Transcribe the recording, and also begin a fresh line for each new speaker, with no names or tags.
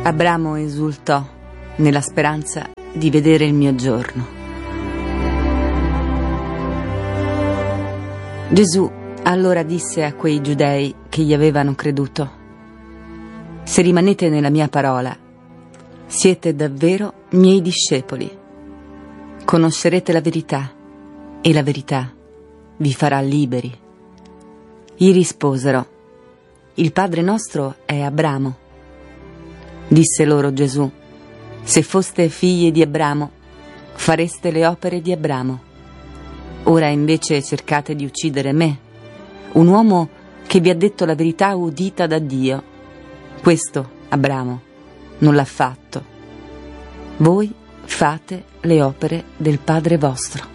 Abramo esultò nella speranza di vedere il mio giorno. Gesù allora disse a quei giudei che gli avevano creduto: se rimanete nella mia parola, siete davvero miei discepoli. Conoscerete la verità e la verità vi farà liberi. Gli risposero: il Padre nostro è Abramo. Disse loro Gesù: se foste figli di Abramo, fareste le opere di Abramo. Ora invece cercate di uccidere me, un uomo che vi ha detto la verità udita da Dio. Questo Abramo non l'ha fatto. Voi fate le opere del Padre vostro.